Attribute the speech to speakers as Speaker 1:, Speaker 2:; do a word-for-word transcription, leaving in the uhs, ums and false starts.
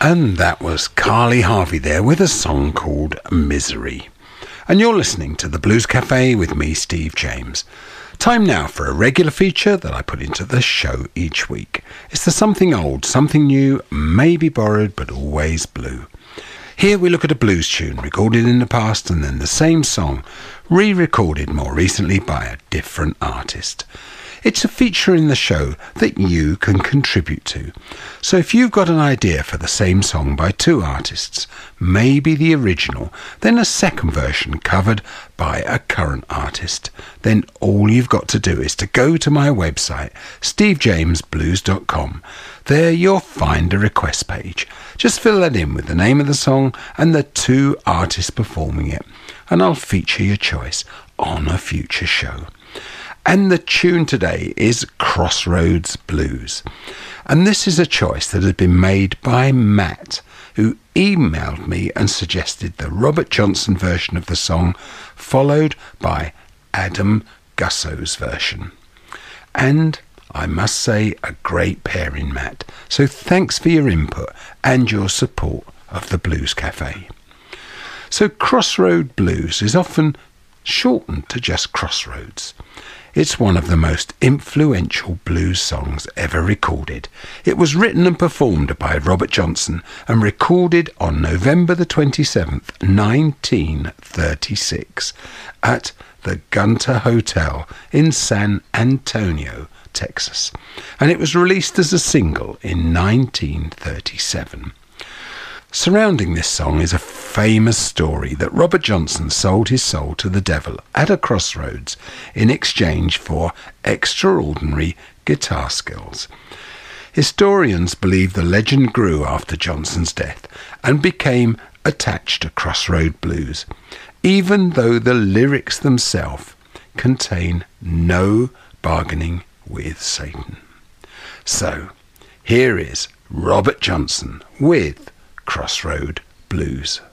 Speaker 1: And that was Carly Harvey there with a song called Misery. And you're listening to the Blues Cafe with me, Steve James. Time now for a regular feature that I put into the show each week. It's the something old, something new, maybe borrowed, but always blue. Here we look at a blues tune recorded in the past and then the same song re-recorded more recently by a different artist. It's a feature in the show that you can contribute to. So if you've got an idea for the same song by two artists, maybe the original, then a second version covered by a current artist, then all you've got to do is to go to my website, steve james blues dot com. There you'll find a request page. Just fill that in with the name of the song and the two artists performing it, and I'll feature your choice on a future show. And the tune today is Crossroads Blues. And this is a choice that has been made by Matt, who emailed me and suggested the Robert Johnson version of the song, followed by Adam Gusso's version. And I must say, a great pairing, Matt. So thanks for your input and your support of the Blues Cafe. So Crossroad Blues is often shortened to just Crossroads. It's one of the most influential blues songs ever recorded. It was written and performed by Robert Johnson and recorded on November the twenty-seventh, nineteen thirty-six at the Gunter Hotel in San Antonio, Texas. And it was released as a single in nineteen thirty-seven. Surrounding this song is a famous story that Robert Johnson sold his soul to the devil at a crossroads in exchange for extraordinary guitar skills. Historians believe the legend grew after Johnson's death and became attached to Crossroad Blues, even though the lyrics themselves contain no bargaining with Satan. So, here is Robert Johnson with Crossroad Blues.